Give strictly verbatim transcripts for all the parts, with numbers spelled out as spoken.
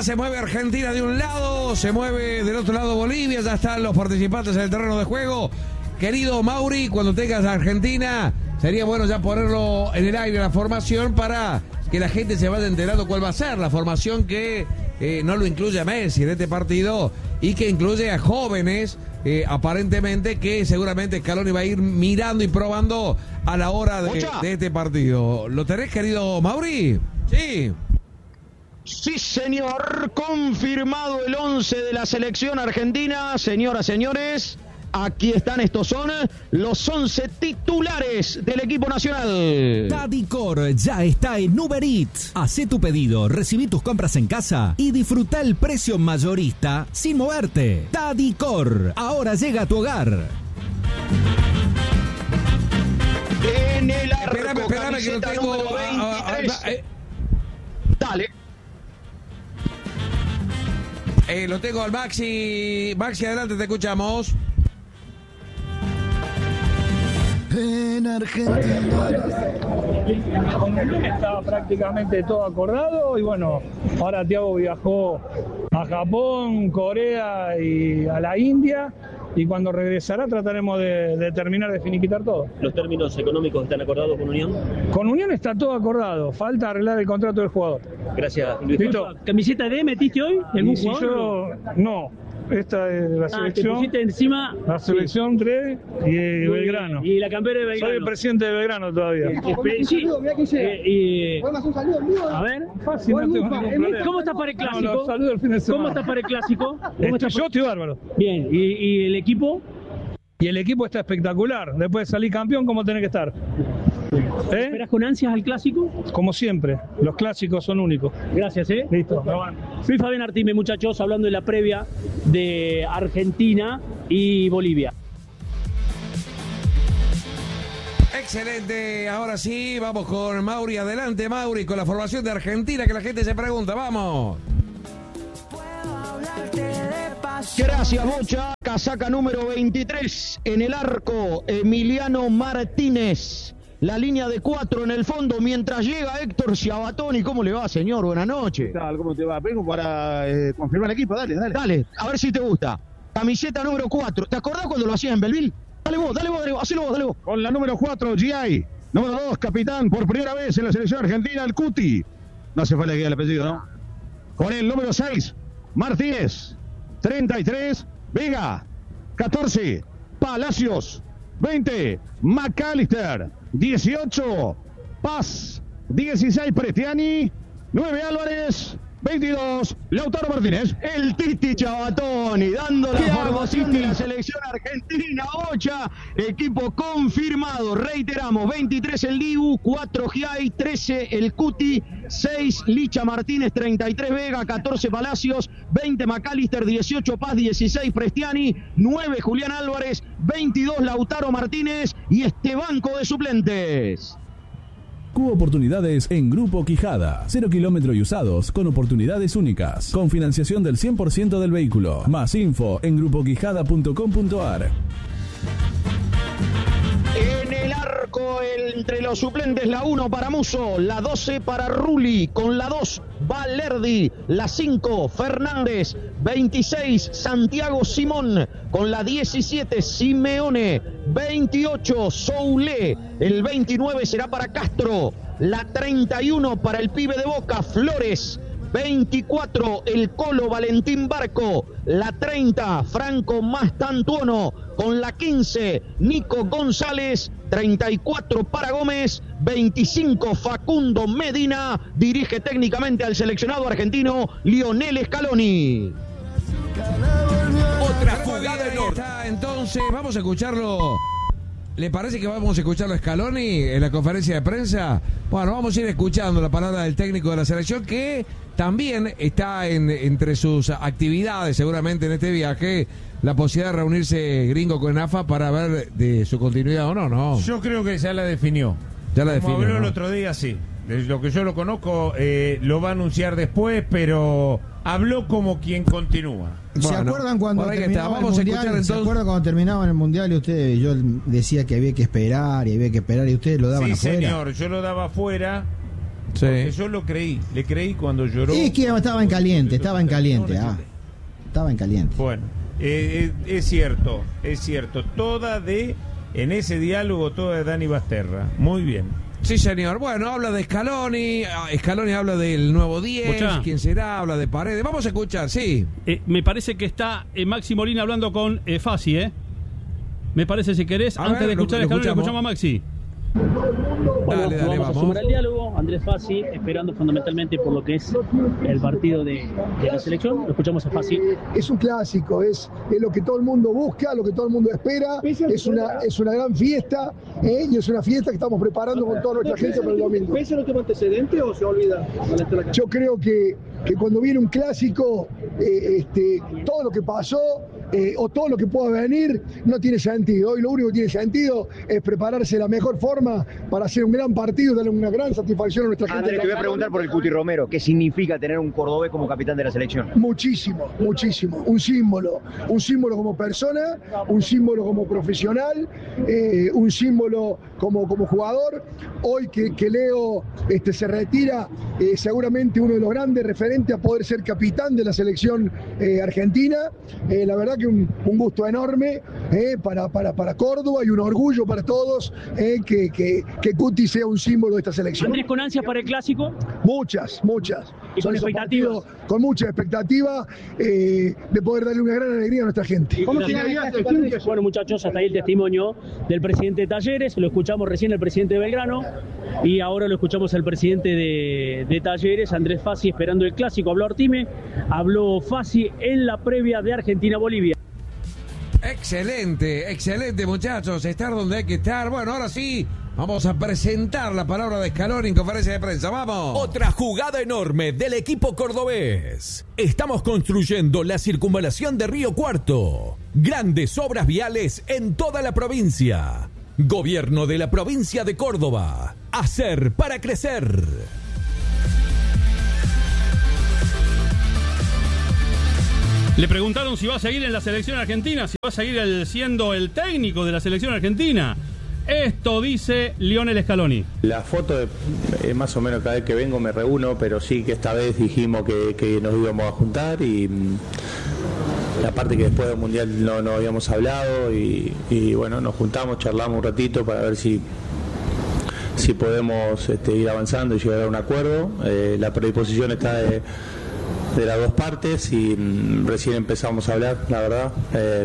Ya se mueve Argentina de un lado, se mueve del otro lado Bolivia, ya están los participantes en el terreno de juego. Querido Mauri, cuando tengas a Argentina, sería bueno ya ponerlo en el aire la formación para que la gente se vaya enterando cuál va a ser la formación que eh, no lo incluye a Messi en este partido y que incluye a jóvenes, eh, aparentemente, que seguramente Scaloni va a ir mirando y probando a la hora de, de este partido. ¿Lo tenés, querido Mauri? Sí. Sí, señor, confirmado el once de la selección argentina. Señoras, señores, aquí están, estos son los once titulares del equipo nacional. Tadicor ya está en Uber Eats. Hacé tu pedido, recibí tus compras en casa y disfruta el precio mayorista sin moverte. Tadicor, ahora llega a tu hogar. En el arco, espérame, espérame que lo tengo. veintitrés. Ah, ah, eh. Dale. Eh, lo tengo al Maxi. Maxi, adelante, te escuchamos. En Argentina estaba prácticamente todo acordado y bueno, ahora Thiago viajó a Japón, Corea y a la India y cuando regresará trataremos de, de terminar de finiquitar todo. ¿Los términos económicos están acordados con Unión? Con Unión está todo acordado, falta arreglar el contrato del jugador. Gracias, Luis. ¿Camiseta D metiste hoy? ¿Algún Si jugador? yo, no, esta es la Ah, selección. te pusiste encima. La selección sí. tres y eh, Belgrano. Y la campera de Belgrano. Soy el presidente de Belgrano todavía. Eh, sí. Eh, y... A ver. Fácil, no tengo ningún problema. ¿Cómo estás para el clásico? No, no, saludo el fin de semana. ¿Cómo estás para el clásico? ¿Cómo Estoy, estás yo para... estoy bárbaro. Bien, ¿Y, ¿y el equipo? Y el equipo está espectacular. Después de salir campeón, ¿cómo tiene que estar? ¿Eh? ¿Esperas con ansias al clásico? Como siempre, los clásicos son únicos. Gracias, ¿eh? Listo. Soy Fabián Artime, muchachos, hablando de la previa de Argentina y Bolivia. Excelente, ahora sí, vamos con Mauri. Adelante, Mauri, con la formación de Argentina, que la gente se pregunta. ¡Vamos! Gracias, Bocha. Casaca número veintitrés en el arco, Emiliano Martínez. La línea de cuatro en el fondo, mientras llega Héctor Schiavatoni. ¿Cómo le va, señor? Buenas noches. ¿Qué tal? ¿Cómo te va? Vengo para eh, confirmar el equipo. Dale, dale. Dale, a ver si te gusta. Camiseta número cuatro. ¿Te acordás cuando lo hacía en Belville? Dale vos, dale vos, dale vos, hacelo vos, dale vos. Con la número cuatro, G I. Número dos, capitán, por primera vez en la selección argentina, el Cuti. No hace falta que diga el apellido, ¿no? Con el número seis, Martínez. treinta y tres, Vega. catorce, Palacios. veinte, McAllister. dieciocho, Paz. dieciséis, Prestiani. nueve, Álvarez. veintidós, Lautaro Martínez. El Titi Schiavatoni, dando la formación de la selección argentina. Bocha, equipo confirmado. Reiteramos, veintitrés el Dibu, cuatro Giai, trece el Cuti, seis Licha Martínez, treinta y tres Vega, catorce Palacios, veinte McAllister, dieciocho Paz, dieciséis Prestiani, nueve Julián Álvarez, veintidós Lautaro Martínez y este banco de suplentes. Cubo Oportunidades en Grupo Quijada. Cero kilómetro y usados con oportunidades únicas. Con financiación del cien por ciento del vehículo. Más info en grupo quijada punto com punto a r. En el arco, el, entre los suplentes, la uno para Musso, la doce para Rulli, con la dos Valerdi, la cinco Fernández, veintiséis Santiago Simón, con la diecisiete Simeone, veintiocho Soule, el veintinueve será para Castro, la treinta y uno para el pibe de Boca, Flores, veinticuatro el Colo Valentín Barco, la treinta Franco Mastantuono, con la quince Nico González, treinta y cuatro para Gómez, veinticinco Facundo Medina, dirige técnicamente al seleccionado argentino Lionel Scaloni. Otra jugada en está, entonces, vamos a escucharlo. ¿Le parece que vamos a escucharlo a Scaloni en la conferencia de prensa? Bueno, vamos a ir escuchando la palabra del técnico de la selección, que también está en, entre sus actividades, seguramente en este viaje, la posibilidad de reunirse Gringo con A F A para ver de su continuidad o no, ¿no? Yo creo que ya la definió. Ya la Como definió, habló ¿no? el otro día, sí. De lo que yo lo conozco, eh, lo va a anunciar después, pero habló como quien continúa. ¿Se Bueno, acuerdan cuando por ahí que terminaba está. el Vamos a mundial? escuchar ¿Se entonces- acuerdan cuando terminaba el mundial y usted, yo decía que había que esperar y había que esperar y ustedes lo daban Sí, afuera? señor, yo lo daba afuera Sí. Porque yo lo creí, le creí cuando lloró. Sí, es que estaba en caliente, estaba en caliente. Ah, estaba en caliente. Bueno, eh, eh, es cierto, es cierto. Toda de, en ese diálogo, toda de Dani Basterra. Muy bien. Sí, señor. Bueno, habla de Scaloni. Scaloni habla del nuevo diez. Escuchá. ¿Quién será? Habla de Paredes. Vamos a escuchar, sí. Eh, me parece que está eh, Maxi Molina hablando con eh, Fassi, ¿eh? Me parece, si querés, A antes ver, de lo- escuchar lo a Scaloni, escuchamos. escuchamos a Maxi. Bueno, Dale, dale, vamos, vamos. a sumar al diálogo. Andrés Fassi, esperando fundamentalmente por lo que es el partido de, de la selección. Lo escuchamos a Fassi. Es un clásico, es, es lo que todo el mundo busca, lo que todo el mundo espera, es una, es una gran fiesta, ¿eh? Y es una fiesta que estamos preparando con toda nuestra gente para el domingo. ¿Pesa lo que antecedente o se olvida? Yo creo que, que cuando viene un clásico, eh, este, todo lo que pasó eh, o todo lo que pueda venir no tiene sentido. Hoy lo único que tiene sentido es prepararse de la mejor forma para hacer un gran partido y darle una gran satisfacción a nuestra gente. Andrés, te voy a preguntar por el Cuti Romero. ¿Qué significa tener un cordobés como capitán de la selección? Muchísimo, muchísimo. Un símbolo. Un símbolo como persona, un símbolo como profesional, eh, un símbolo como, como jugador. Hoy que, que Leo este, se retira, eh, seguramente uno de los grandes referentes a poder ser capitán de la selección eh, argentina. Eh, la verdad que un, un gusto enorme eh, para, para, para Córdoba y un orgullo para todos eh, que, que, que Cuti sea un símbolo de esta selección. Andrés, ¿con ansias para el clásico? Muchas, muchas. ¿Y con esos expectativas? partidos Con mucha expectativa eh, de poder darle una gran alegría a nuestra gente. ¿Cómo Bueno, muchachos, hasta ahí el testimonio del presidente de Talleres. Lo escuchamos recién el presidente de Belgrano y ahora lo escuchamos al presidente de, de Talleres, Andrés Fassi, esperando el clásico. Habló Artime, habló Fassi en la previa de Argentina-Bolivia. Excelente, excelente, muchachos. Estar donde hay que estar. Bueno, ahora sí, vamos a presentar la palabra de Scaloni en conferencia de prensa. ¡Vamos! Otra jugada enorme del equipo cordobés. Estamos construyendo la circunvalación de Río Cuarto. Grandes obras viales en toda la provincia. Gobierno de la provincia de Córdoba. Hacer para crecer. Le preguntaron si va a seguir en la selección argentina, si va a seguir el, siendo el técnico de la selección argentina. Esto dice Lionel Scaloni. La foto es eh, más o menos cada vez que vengo me reúno, pero sí que esta vez dijimos que, que nos íbamos a juntar y mm, aparte que después del Mundial no, no habíamos hablado y, y bueno, nos juntamos, charlamos un ratito para ver si si podemos este, ir avanzando y llegar a un acuerdo. Eh, la predisposición está de de las dos partes y mmm, recién empezamos a hablar, la verdad. Eh,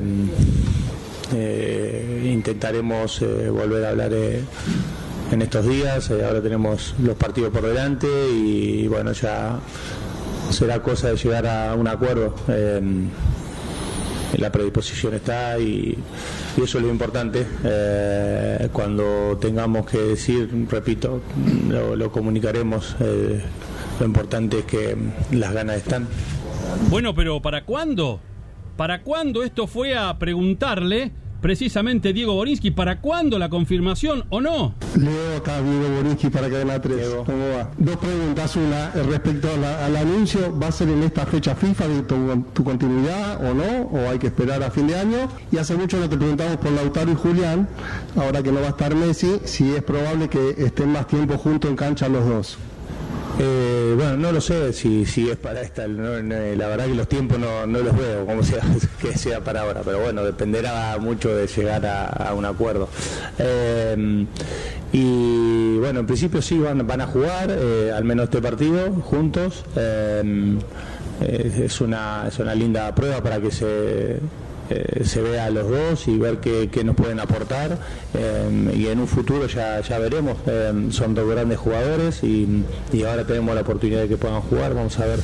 eh, intentaremos eh, volver a hablar eh, en estos días. Eh, ahora tenemos los partidos por delante y, y bueno, ya será cosa de llegar a un acuerdo. Eh, la predisposición está y, y eso es lo importante. Eh, cuando tengamos que decir, repito, lo, lo comunicaremos. Eh, Lo importante es que las ganas están. Bueno, pero ¿para cuándo? ¿Para cuándo esto fue a preguntarle precisamente Diego Borinsky? ¿Para cuándo la confirmación o no? Leo, acá Diego Borinsky para Cadena tres. ¿Cómo va? Dos preguntas. Una, respecto a la, al anuncio, ¿va a ser en esta fecha FIFA de tu, tu continuidad o no? ¿O hay que esperar a fin de año? Y hace mucho no te preguntamos por Lautaro y Julián, ahora que no va a estar Messi, si es probable que estén más tiempo juntos en cancha los dos. Eh, bueno, no lo sé si, si es para esta, no, no, la verdad que los tiempos no, no los veo como sea que sea para ahora, pero bueno, dependerá mucho de llegar a, a un acuerdo. Eh, y bueno, en principio sí van, van a jugar, eh, al menos este partido, juntos. Eh, es, una, es una linda prueba para que se... Eh, se vea a los dos y ver qué, qué nos pueden aportar eh, y en un futuro ya, ya veremos. Eh, son dos grandes jugadores y, y ahora tenemos la oportunidad de que puedan jugar, vamos a ver.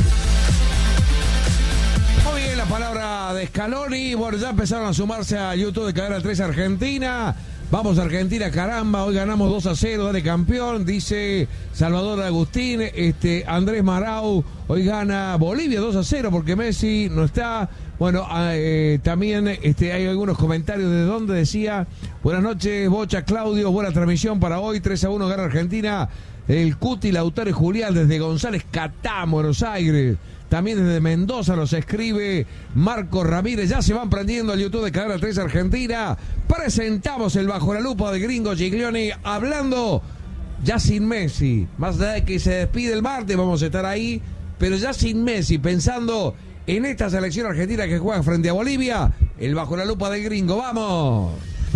Muy bien, la palabra de Scaloni. Bueno, ya empezaron a sumarse a YouTube de Cadena tres Argentina. Vamos Argentina, caramba, hoy ganamos dos a cero, dale campeón, dice Salvador Agustín. Este Andrés Marau, hoy gana Bolivia dos a cero porque Messi no está. Bueno, eh, también este, hay algunos comentarios de donde decía, buenas noches, Bocha, Claudio, buena transmisión para hoy, tres a uno gana Argentina, el Cuti, Lautaro y Julián desde González Catán, Buenos Aires. También desde Mendoza nos escribe Marco Ramírez. Ya se van prendiendo al YouTube de Cadena tres Argentina. Presentamos el Bajo la Lupa de Gringo Giglioni hablando ya sin Messi, más allá de que se despide el martes, vamos a estar ahí, pero ya sin Messi, pensando en esta selección argentina que juega frente a Bolivia, el bajo la lupa del gringo, ¡vamos!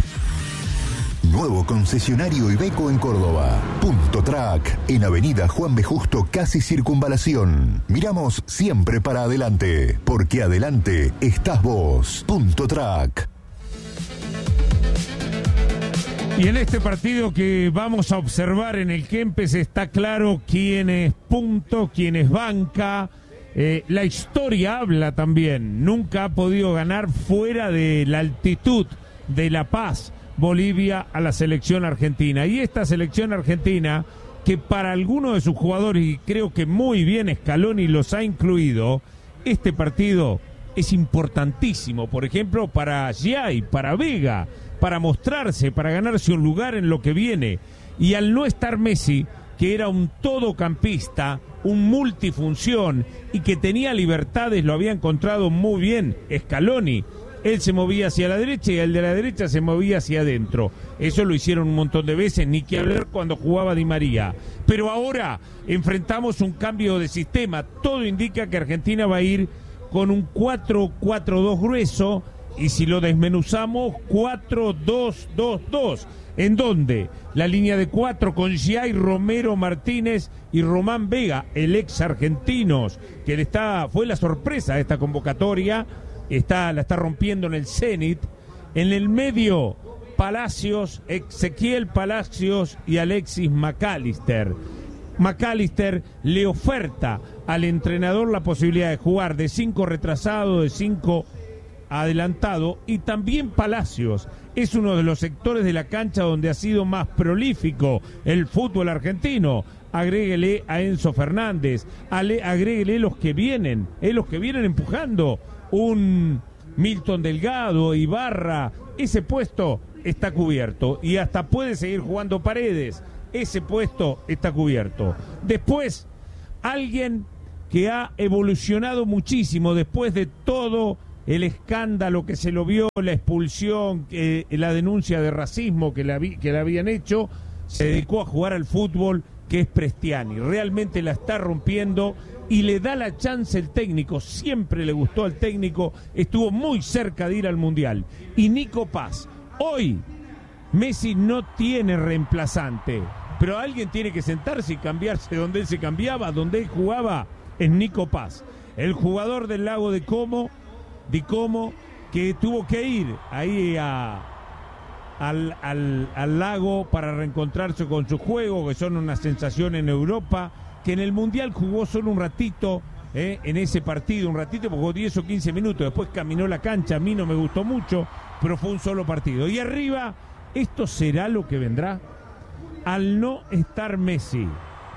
Nuevo concesionario Iveco en Córdoba. Punto Track, en Avenida Juan B. Justo, casi Circunvalación. Miramos siempre para adelante, porque adelante estás vos. Punto Track. Y en este partido que vamos a observar en el Kempes está claro quién es punto, quién es banca. Eh, la historia habla también. Nunca ha podido ganar fuera de la altitud de La Paz Bolivia a la selección argentina. Y esta selección argentina, que para algunos de sus jugadores, y creo que muy bien Scaloni los ha incluido, este partido es importantísimo. Por ejemplo, para Giai, para Vega, para mostrarse, para ganarse un lugar en lo que viene. Y al no estar Messi, que era un todocampista, un multifunción y que tenía libertades, lo había encontrado muy bien Scaloni. Él se movía hacia la derecha y el de la derecha se movía hacia adentro. Eso lo hicieron un montón de veces, ni que hablar cuando jugaba Di María. Pero ahora enfrentamos un cambio de sistema. Todo indica que Argentina va a ir con un cuatro cuatro dos grueso, y si lo desmenuzamos, cuatro dos dos dos. ¿En dónde? La línea de cuatro con Giai, Romero, Martínez y Román Vega, el ex argentinos, que le está, fue la sorpresa de esta convocatoria. Está, la está rompiendo en el Zenit. En el medio, Palacios, Ezequiel Palacios y Alexis McAllister. McAllister le oferta al entrenador la posibilidad de jugar de cinco retrasado, de cinco adelantado, y también Palacios es uno de los sectores de la cancha donde ha sido más prolífico el fútbol argentino. Agréguele a Enzo Fernández, ale, agréguele los que vienen, eh, los que vienen empujando. Un Milton Delgado, Ibarra, ese puesto está cubierto y hasta puede seguir jugando Paredes, ese puesto está cubierto. Después, alguien que ha evolucionado muchísimo después de todo el escándalo que se lo vio, la expulsión, eh, la denuncia de racismo que le, que le habían hecho, se dedicó a jugar al fútbol, que es Prestiani. Realmente la está rompiendo y le da la chance el técnico. Siempre le gustó al técnico, estuvo muy cerca de ir al Mundial. Y Nico Paz, hoy Messi no tiene reemplazante, pero alguien tiene que sentarse y cambiarse donde él se cambiaba, donde él jugaba, es Nico Paz, el jugador del Lago de Como, de Como, que tuvo que ir ahí a, al, al, al lago para reencontrarse con su juego, que son una sensación en Europa, que en el Mundial jugó solo un ratito, eh, en ese partido, un ratito, porque jugó diez o quince minutos, después caminó la cancha, a mí no me gustó mucho, pero fue un solo partido. Y arriba, ¿esto será lo que vendrá? Al no estar Messi,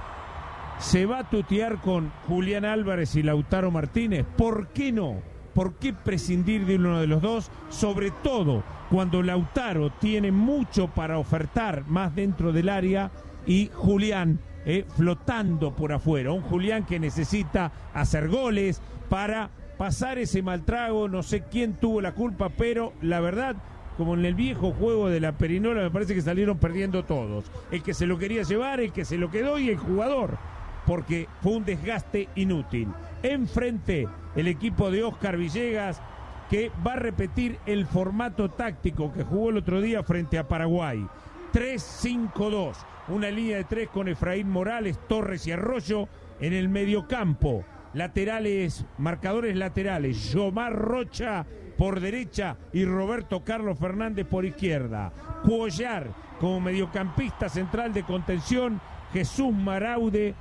¿se va a tutear con Julián Álvarez y Lautaro Martínez? ¿Por qué no? ¿Por qué prescindir de uno de los dos? Sobre todo cuando Lautaro tiene mucho para ofertar más dentro del área y Julián eh, flotando por afuera. Un Julián que necesita hacer goles para pasar ese mal trago. No sé quién tuvo la culpa, pero la verdad, como en el viejo juego de la perinola, me parece que salieron perdiendo todos. El que se lo quería llevar, el que se lo quedó y el jugador, porque fue un desgaste inútil. Enfrente, el equipo de Oscar Villegas, que va a repetir el formato táctico que jugó el otro día frente a Paraguay. tres cinco dos, una línea de tres con Efraín Morales, Torres y Arroyo en el mediocampo. Laterales, marcadores laterales, Yomar Rocha por derecha y Roberto Carlos Fernández por izquierda. Cuellar como mediocampista central de contención, Jesús Maraude,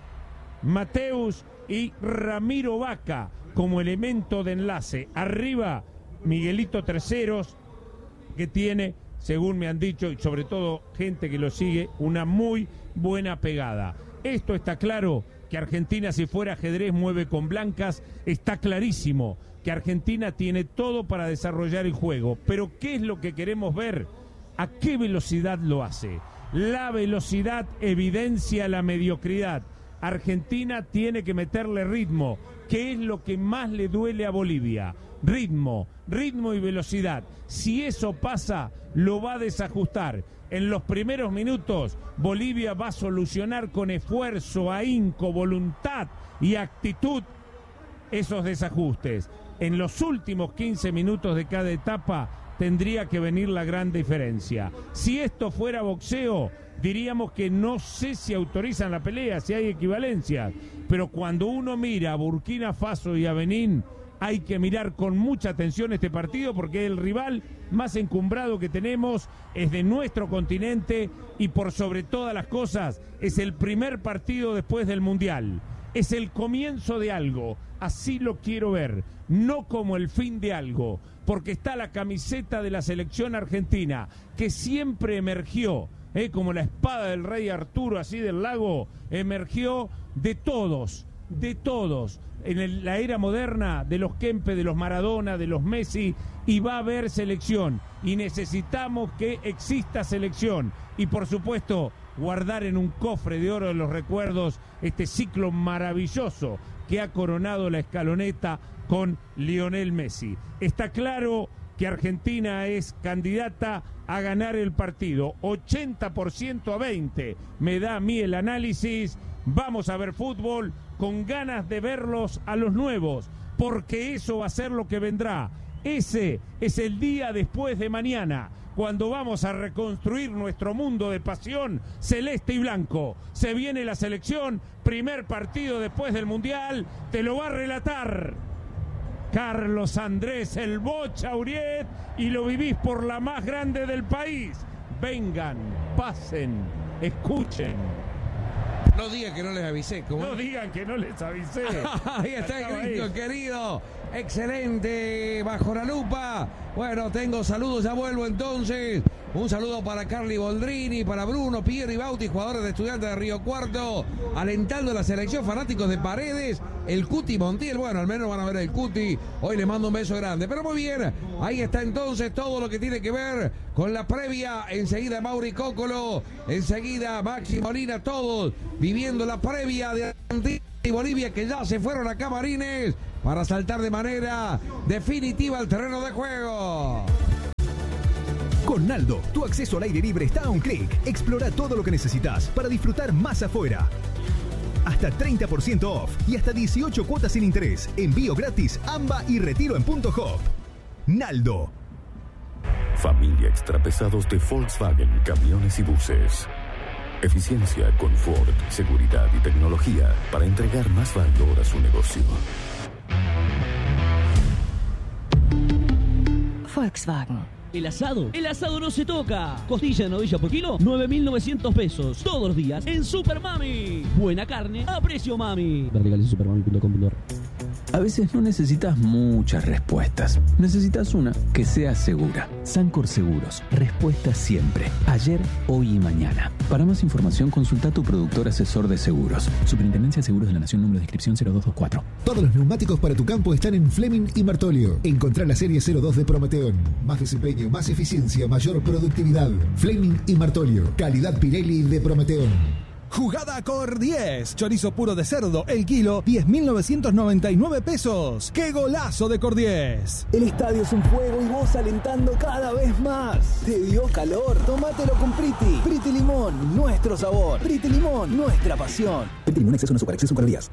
Mateus y Ramiro Vaca como elemento de enlace. Arriba, Miguelito Terceros, que tiene, según me han dicho, y sobre todo gente que lo sigue, una muy buena pegada. Esto está claro, que Argentina, si fuera ajedrez, mueve con blancas. Está clarísimo que Argentina tiene todo para desarrollar el juego. Pero ¿qué es lo que queremos ver? ¿A qué velocidad lo hace? La velocidad evidencia la mediocridad. Argentina tiene que meterle ritmo, que es lo que más le duele a Bolivia. ritmo, ritmo y velocidad. Si eso pasa, lo va a desajustar. En los primeros minutos, Bolivia va a solucionar con esfuerzo, ahínco, voluntad y actitud esos desajustes. En los últimos quince minutos de cada etapa tendría que venir la gran diferencia. Si esto fuera boxeo, diríamos que no sé si autorizan la pelea, si hay equivalencias, pero cuando uno mira a Burkina Faso y a Benín, hay que mirar con mucha atención este partido porque el rival más encumbrado que tenemos es de nuestro continente y por sobre todas las cosas es el primer partido después del Mundial. Es el comienzo de algo, así lo quiero ver, no como el fin de algo, porque está la camiseta de la selección argentina que siempre emergió, eh, como la espada del rey Arturo así del lago, emergió de todos, de todos. En el, la era moderna de los Kempe, de los Maradona, de los Messi, y va a haber selección y necesitamos que exista selección y por supuesto guardar en un cofre de oro de los recuerdos este ciclo maravilloso que ha coronado la escaloneta con Lionel Messi. Está claro que Argentina es candidata a ganar el partido, ochenta por ciento a veinte me da a mí el análisis. Vamos a ver fútbol con ganas de verlos a los nuevos, porque eso va a ser lo que vendrá. Ese es el día después de mañana, cuando vamos a reconstruir nuestro mundo de pasión celeste y blanco. Se viene la selección, primer partido después del Mundial, te lo va a relatar Carlos Andrés El Bocha Uriet y lo vivís por la más grande del país. Vengan, pasen, escuchen. No digan que no les avisé. ¿Cómo? No digan que no les avisé. Ahí está el grito, querido. Excelente, bajo la lupa. Bueno, tengo saludos, ya vuelvo entonces. Un saludo para Carly Boldrini, para Bruno, Piero y Bauti, jugadores de Estudiantes de Río Cuarto, alentando a la selección, fanáticos de Paredes, el Cuti Montiel. Bueno, al menos van a ver el Cuti. Hoy les mando un beso grande. Pero muy bien, ahí está entonces todo lo que tiene que ver con la previa. Enseguida Mauri Cócolo, enseguida Maxi Molina, todos viviendo la previa de Argentina y Bolivia, que ya se fueron a Camarines para saltar de manera definitiva al terreno de juego. Con Naldo, tu acceso al aire libre está a un clic. Explora todo lo que necesitas para disfrutar más afuera. Hasta treinta por ciento off y hasta dieciocho cuotas sin interés. Envío gratis, AMBA y retiro en punto hop. Naldo. Familia Extrapesados de Volkswagen Camiones y Buses. Eficiencia, confort, seguridad y tecnología para entregar más valor a su negocio. Volkswagen. El asado, el asado no se toca. Costilla de novilla por kilo, nueve mil novecientos pesos. Todos los días en Super Mami. Buena carne a precio mami. Verticales en supermami punto com punto a r. A veces no necesitas muchas respuestas. Necesitas una que sea segura. Sancor Seguros. Respuesta siempre. Ayer, hoy y mañana. Para más información, consulta a tu productor asesor de seguros. Superintendencia de Seguros de la Nación, número de inscripción cero dos dos cuatro. Todos los neumáticos para tu campo están en Fleming y Martolio. Encontrá la serie cero dos de Prometeón. Más desempeño, más eficiencia, mayor productividad. Fleming y Martolio. Calidad Pirelli de Prometeón. Jugada Cor diez. Chorizo puro de cerdo, el kilo, diez mil novecientos noventa y nueve pesos. ¡Qué golazo de Cor diez! El estadio es un juego y vos alentando cada vez más. ¿Te dio calor? Tómatelo con Priti. Priti Limón, nuestro sabor. Priti Limón, nuestra pasión. Priti Limón, exceso no azúcar, exceso en calorías.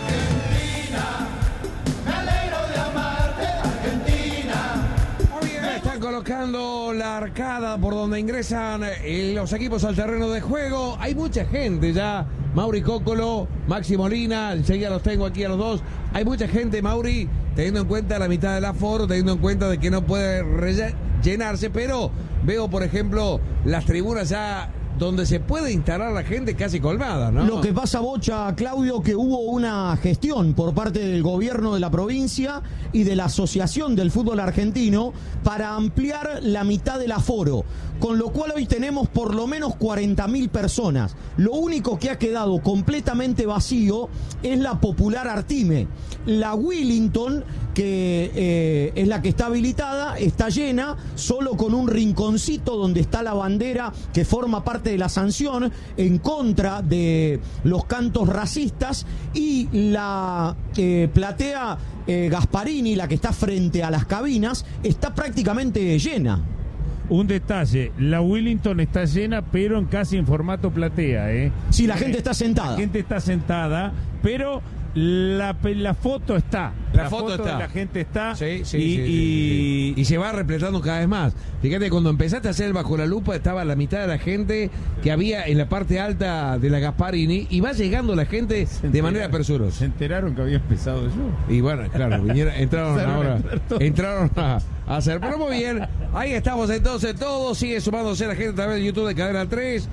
Colocando la arcada por donde ingresan los equipos al terreno de juego. Hay mucha gente ya. Mauri Cócolo, Maxi Molina, enseguida los tengo aquí a los dos. Hay mucha gente, Mauri, teniendo en cuenta la mitad del aforo, teniendo en cuenta de que no puede llenarse, pero veo, por ejemplo, las tribunas ya donde se puede instalar la gente casi colmada, ¿no? Lo que pasa, Bocha, Claudio, que hubo una gestión por parte del gobierno de la provincia y de la Asociación del Fútbol Argentino para ampliar la mitad del aforo, con lo cual hoy tenemos por lo menos cuarenta mil personas. Lo único que ha quedado completamente vacío es la Popular Artime. La Willington que eh, es la que está habilitada, está llena, solo con un rinconcito donde está la bandera que forma parte de la sanción en contra de los cantos racistas, y la eh, platea eh, Gasparini, la que está frente a las cabinas, está prácticamente llena. Un detalle, la Willington está llena, pero en casi en formato platea, ¿eh? Sí, la eh, gente está sentada. La gente está sentada, pero la, la foto está. La, la foto, foto está. de la gente está. Sí, sí, y, sí, sí, y, sí. y se va repletando cada vez más. Fíjate, cuando empezaste a hacer Bajo la Lupa, estaba la mitad de la gente que había en la parte alta de la Gasparini, y va llegando la gente de manera presurosa. Se enteraron que había empezado yo. Y bueno, claro, vinieron, entraron ahora, entraron a, a hacer. Pero muy bien, ahí estamos entonces todos. Sigue sumándose la gente a través de YouTube de Cadena tres.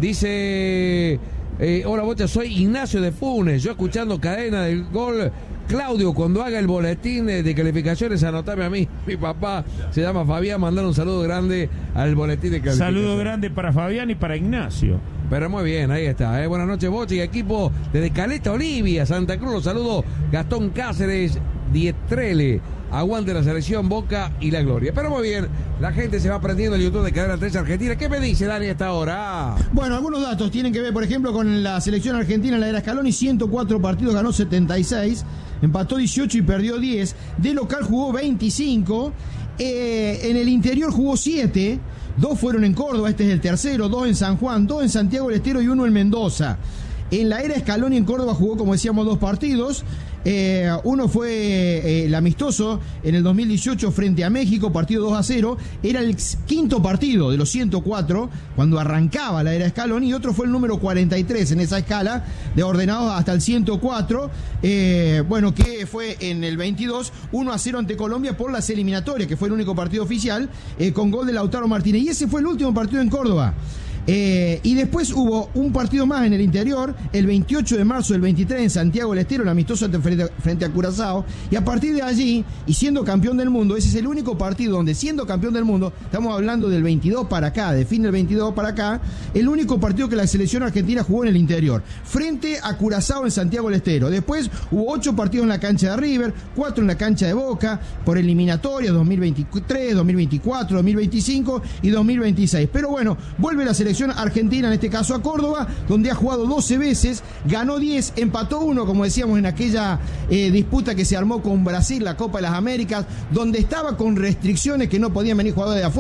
Dice... Eh, hola, Bocha, soy Ignacio de Funes. Yo escuchando Cadena del Gol. Claudio, cuando haga el boletín de calificaciones, anotame a mí. Mi papá se llama Fabián. Mandar un saludo grande al boletín de calificaciones. Saludo grande para Fabián y para Ignacio. Pero muy bien, ahí está. ¿eh? Buenas noches, Bocha y equipo desde Caleta Olivia, Santa Cruz. Los saludo Gastón Cáceres, Dietrele. Aguante la selección, Boca y la gloria. Pero muy bien, la gente se va aprendiendo el YouTube de Cadena tres Argentina. ¿Qué me dice Dani a esta hora? Bueno, algunos datos tienen que ver, por ejemplo, con la selección argentina en la era Scaloni. ciento cuatro partidos, ganó setenta y seis, empató dieciocho y perdió diez. De local jugó veinticinco, eh, en el interior jugó siete. Dos fueron en Córdoba, este es el tercero, dos en San Juan, dos en Santiago del Estero y uno en Mendoza. En la era Scaloni en Córdoba jugó, como decíamos, dos partidos. Eh, uno fue eh, el amistoso en el dos mil dieciocho frente a México, partido dos a cero. Era el quinto partido de los ciento cuatro cuando arrancaba la era Scaloni, y otro fue el número cuarenta y tres en esa escala de ordenados hasta el ciento cuatro. Eh, bueno, que fue en el veintidós, uno a cero ante Colombia por las eliminatorias, que fue el único partido oficial, eh, con gol de Lautaro Martínez. Y ese fue el último partido en Córdoba. Eh, y después hubo un partido más en el interior, el veintiocho de marzo del veintitrés en Santiago del Estero, el amistoso frente, frente a Curazao, y a partir de allí, y siendo campeón del mundo, ese es el único partido donde, siendo campeón del mundo, estamos hablando del veintidós para acá, de fin del veintidós para acá, el único partido que la selección argentina jugó en el interior, frente a Curazao en Santiago del Estero. Después hubo ocho partidos en la cancha de River, cuatro en la cancha de Boca, por eliminatorias dos mil veintitrés, dos mil veinticuatro, dos mil veinticinco y dos mil veintiséis. Pero bueno, vuelve la selección argentina, en este caso a Córdoba, donde ha jugado doce veces, ganó diez, empató uno, como decíamos en aquella eh, disputa que se armó con Brasil, la Copa de las Américas, donde estaba con restricciones que no podían venir jugadores de afuera.